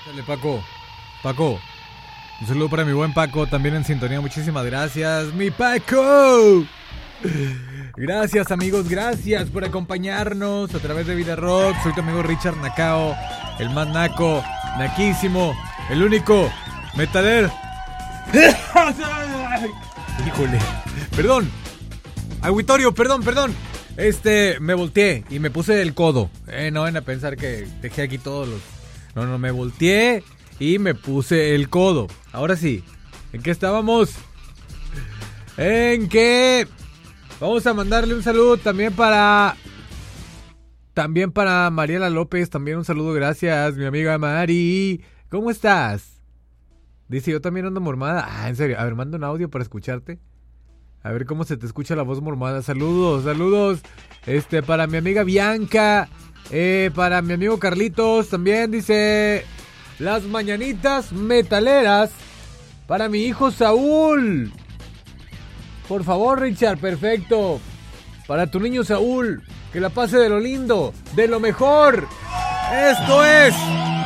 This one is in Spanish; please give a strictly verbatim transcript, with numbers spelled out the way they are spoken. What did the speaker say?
Dale, Paco. Paco. Un saludo para mi buen Paco, también en sintonía. Muchísimas gracias, mi Paco. Gracias, amigos, gracias por acompañarnos a través de Vida Rock. Soy tu amigo Richard Nacao, el más naco, naquísimo, el único metaler. Híjole, perdón. Auditorio, perdón, perdón. Este, me volteé y me puse el codo. Eh, no van a pensar que dejé aquí todos los... No, no, me volteé y me puse el codo. Ahora sí, ¿en qué estábamos? En que vamos a mandarle un saludo también para... También para Mariela López, también un saludo, gracias, mi amiga Mari. ¿Cómo estás? Dice, yo también ando mormada. Ah, en serio, a ver, manda un audio para escucharte. A ver cómo se te escucha la voz mormada. Saludos, saludos. Este, para mi amiga Bianca. Eh, para mi amigo Carlitos también dice... Las mañanitas metaleras. Para mi hijo Saúl. Por favor, Richard, perfecto. Para tu niño Saúl. Que la pase de lo lindo, de lo mejor. Esto es